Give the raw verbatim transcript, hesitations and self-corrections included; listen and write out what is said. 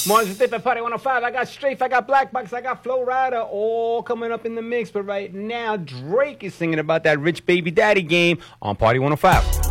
Mornings with Dip at Party one oh five. I got Strafe, I got Black Box, I got Flow Rider, all coming up in the mix. But right now, Drake is singing about that rich baby daddy game on Party one oh five.